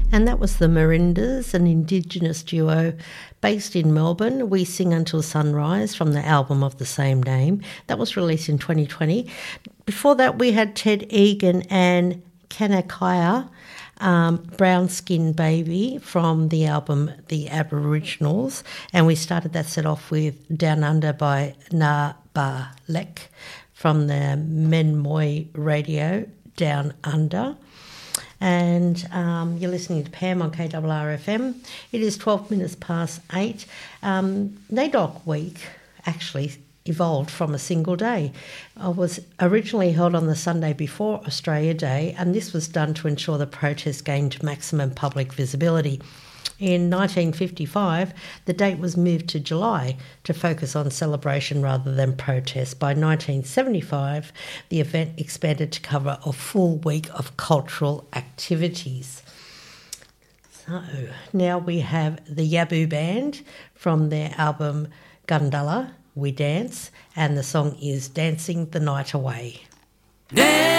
And that was the Marindas, an Indigenous duo based in Melbourne. We Sing Until Sunrise from the album of the same name. That was released in 2020. Before that, we had Ted Egan and Kanakaya, Brown Skin Baby from the album The Aboriginals. And we started that set off with Down Under by Na Ba Lek from the Menmoy Radio Down Under. And you're listening to Pam on KRRFM. It is 12 minutes past 8. NAIDOC Week actually evolved from a single day. It was originally held on the Sunday before Australia Day, and this was done to ensure the protest gained maximum public visibility. In 1955, the date was moved to July to focus on celebration rather than protest. By 1975, the event expanded to cover a full week of cultural activities. So now we have the Yabu Band from their album Gundala, We Dance, and the song is Dancing the Night Away. Dance.